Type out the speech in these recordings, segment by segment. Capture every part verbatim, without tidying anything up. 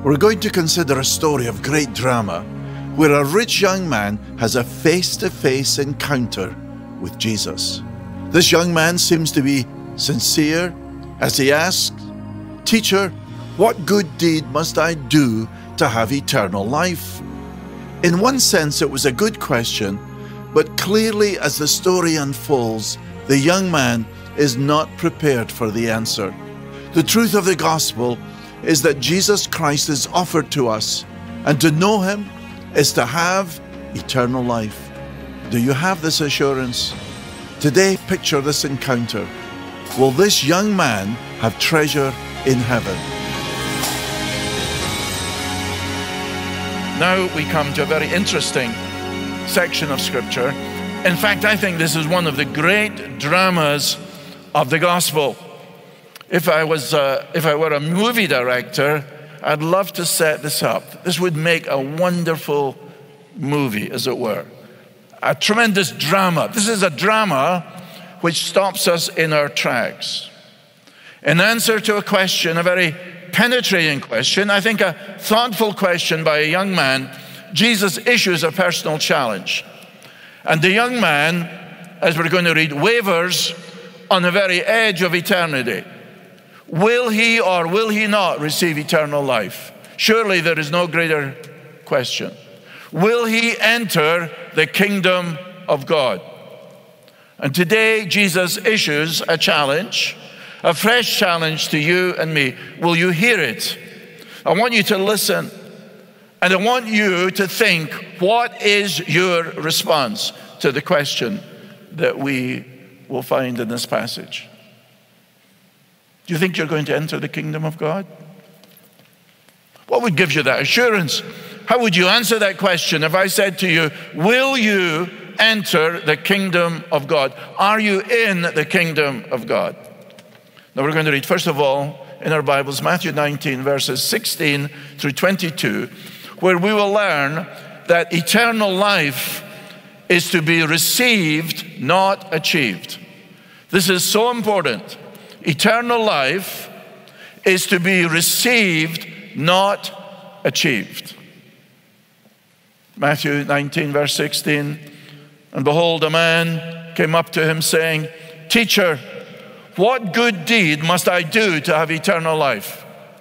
We're going to consider a story of great drama where a rich young man has a face-to-face encounter with Jesus. This young man seems to be sincere as he asks, "Teacher, what good deed must I do to have eternal life?" In one sense, it was a good question, but clearly as the story unfolds, the young man is not prepared for the answer. The truth of the gospel is that Jesus Christ is offered to us, and to know Him is to have eternal life. Do you have this assurance? Today, picture this encounter. Will this young man have treasure in heaven? Now we come to a very interesting section of Scripture. In fact, I think this is one of the great dramas of the gospel. If I was, uh, if I were a movie director, I'd love to set this up. This would make a wonderful movie, as it were. A tremendous drama. This is a drama which stops us in our tracks. In answer to a question, a very penetrating question, I think a thoughtful question by a young man, Jesus issues a personal challenge. And the young man, as we're going to read, wavers on the very edge of eternity. Will he or will he not receive eternal life? Surely there is no greater question. Will he enter the kingdom of God? And today Jesus issues a challenge, a fresh challenge to you and me. Will you hear it? I want you to listen, and I want you to think, what is your response to the question that we will find in this passage? Do you think you're going to enter the kingdom of God? What would give you that assurance? How would you answer that question if I said to you, will you enter the kingdom of God? Are you in the kingdom of God? Now we're going to read, first of all, in our Bibles, Matthew nineteen, verses sixteen through twenty-two, where we will learn that eternal life is to be received, not achieved. This is so important. Eternal life is to be received, not achieved. Matthew nineteen, verse sixteen, and behold, a man came up to him saying, "Teacher, what good deed must I do to have eternal life?"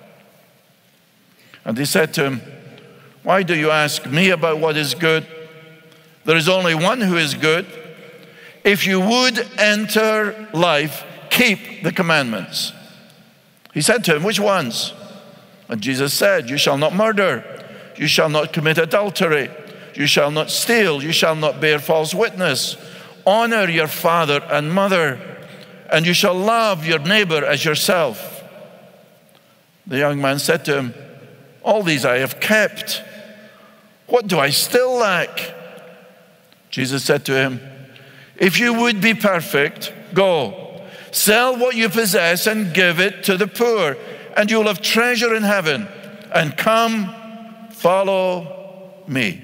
And he said to him, "Why do you ask me about what is good? There is only one who is good. If you would enter life, keep the commandments." He said to him, "Which ones?" And Jesus said, "You shall not murder. You shall not commit adultery. You shall not steal. You shall not bear false witness. Honor your father and mother. And you shall love your neighbor as yourself." The young man said to him, "All these I have kept. What do I still lack?" Jesus said to him, "If you would be perfect, go, sell what you possess and give it to the poor, and you will have treasure in heaven. And come, follow me."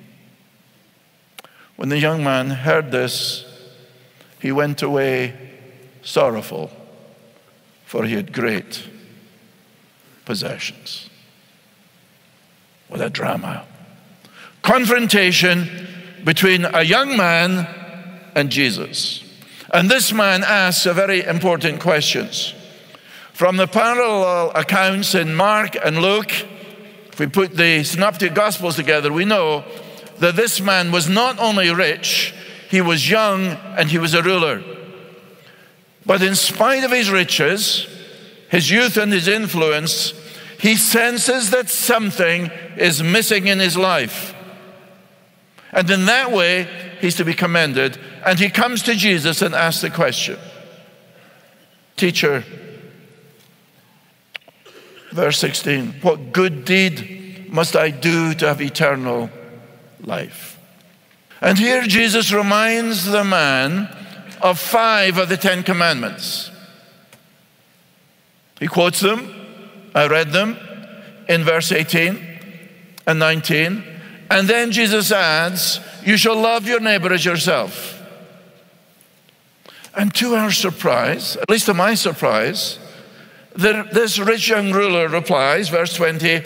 When the young man heard this, he went away sorrowful, for he had great possessions. What a drama. Confrontation between a young man and Jesus. And this man asks a very important questions. From the parallel accounts in Mark and Luke, if we put the synoptic gospels together, we know that this man was not only rich, he was young and he was a ruler. But in spite of his riches, his youth and his influence, he senses that something is missing in his life. And in that way, he's to be commended. And he comes to Jesus and asks the question, "Teacher," verse sixteen, "what good deed must I do to have eternal life?" And here Jesus reminds the man of five of the Ten Commandments. He quotes them. I read them in verse eighteen and nineteen. And then Jesus adds, "You shall love your neighbor as yourself." And to our surprise, at least to my surprise, this rich young ruler replies, verse twenty,